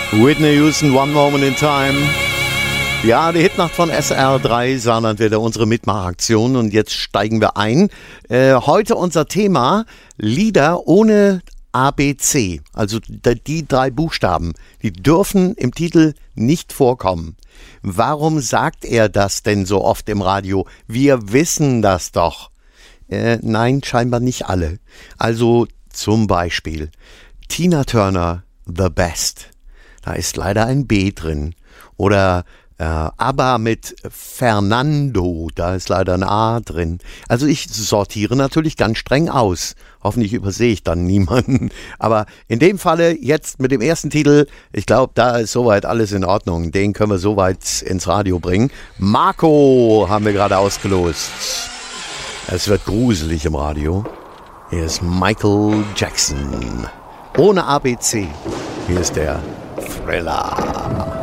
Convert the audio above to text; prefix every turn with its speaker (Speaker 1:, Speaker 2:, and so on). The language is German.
Speaker 1: Whitney Houston, One Moment in Time. Ja, die Hitnacht von SR3 Saarland wieder unsere Mitmachaktion und jetzt steigen wir ein. Heute unser Thema Lieder ohne ABC, also die 3 Buchstaben, die dürfen im Titel nicht vorkommen. Warum sagt er das denn so oft im Radio? Wir wissen das doch. Nein, scheinbar nicht alle. Also zum Beispiel Tina Turner, The Best. Da ist leider ein B drin. Oder ABBA mit Fernando, da ist leider ein A drin. Also ich sortiere natürlich ganz streng aus. Hoffentlich übersehe ich dann niemanden. Aber in dem Falle jetzt mit dem ersten Titel, ich glaube, da ist soweit alles in Ordnung. Den können wir soweit ins Radio bringen. Marco haben wir gerade ausgelost. Es wird gruselig im Radio. Hier ist Michael Jackson. Ohne ABC. Hier ist der Thriller.